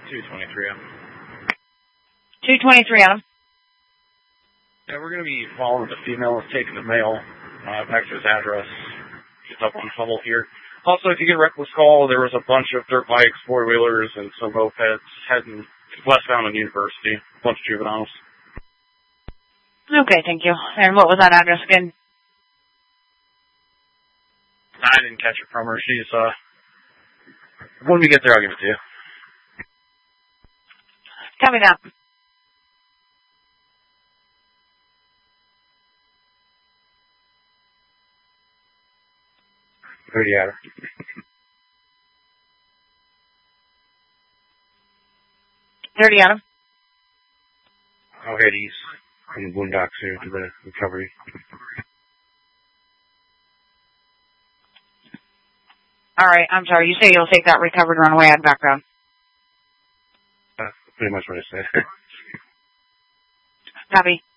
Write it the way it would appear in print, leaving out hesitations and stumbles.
223 Adam. 223 Adam. Yeah, we're going to be following the female that's taking the male back to his address. She's up on Hummel here. Also, if you get a reckless call, there was a bunch of dirt bikes, four-wheelers, and some mopeds heading westbound on University. A bunch of juveniles. Okay, thank you. And what was that address again? I didn't catch it from her. She's, when we get there, I'll give it to you. Tell me that. Who do you have? 30 Adam. I'll head east from the boondocks here to the recovery. All right, I'm sorry. You say you'll take that recovered runaway out of background. That's pretty much what I said. Copy.